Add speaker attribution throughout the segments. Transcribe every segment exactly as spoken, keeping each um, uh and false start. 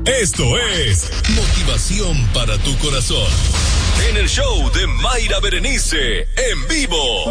Speaker 1: Esto es Motivación para tu Corazón. En el show de Mayra Berenice, en vivo.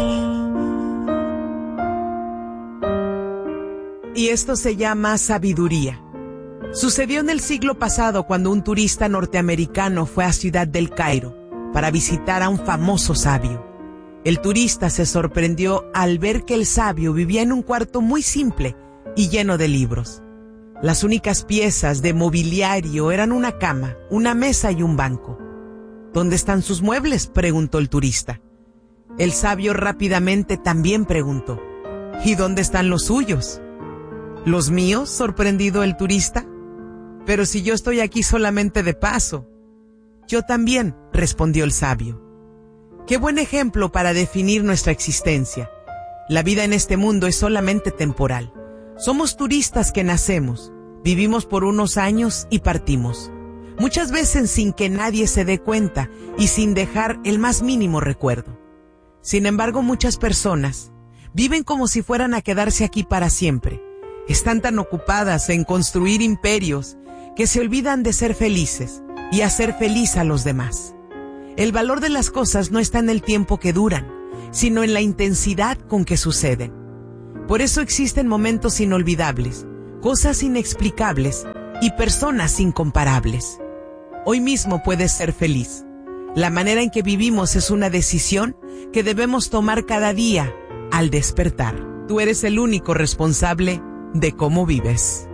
Speaker 2: Y esto se llama sabiduría. Sucedió en el siglo pasado cuando un turista norteamericano fue a Ciudad del Cairo para visitar a un famoso sabio. El turista se sorprendió al ver que el sabio vivía en un cuarto muy simple y lleno de libros. Las únicas piezas de mobiliario eran una cama, una mesa y un banco. ¿Dónde están sus muebles?, preguntó el turista. El sabio rápidamente también preguntó: ¿y dónde están los suyos? ¿Los míos?, sorprendido el turista. Pero si yo estoy aquí solamente de paso. Yo también, respondió el sabio. Qué buen ejemplo para definir nuestra existencia. La vida en este mundo es solamente temporal. Somos turistas que nacemos, vivimos por unos años y partimos. Muchas veces sin que nadie se dé cuenta y sin dejar el más mínimo recuerdo. Sin embargo, muchas personas viven como si fueran a quedarse aquí para siempre. Están tan ocupadas en construir imperios que se olvidan de ser felices y hacer feliz a los demás. El valor de las cosas no está en el tiempo que duran, sino en la intensidad con que suceden. Por eso existen momentos inolvidables, cosas inexplicables y personas incomparables. Hoy mismo puedes ser feliz. La manera en que vivimos es una decisión que debemos tomar cada día al despertar. Tú eres el único responsable de cómo vives.